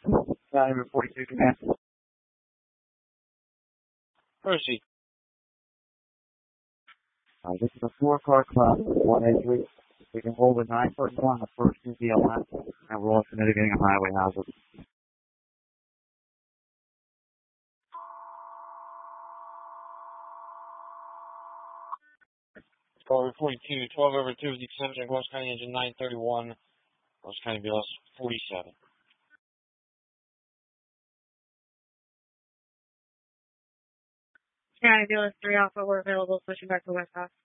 Route 42 command. Proceed. This is a 4-car club, 183. We can hold a 9-foot on the first 2 BLM, and we're also mitigating a highway hazard. Route 42, 12 over 2 is the exception, Wells County engine 931, Wells County BLS 47. County BLS 3 Alpha, we're available, pushing back to West House.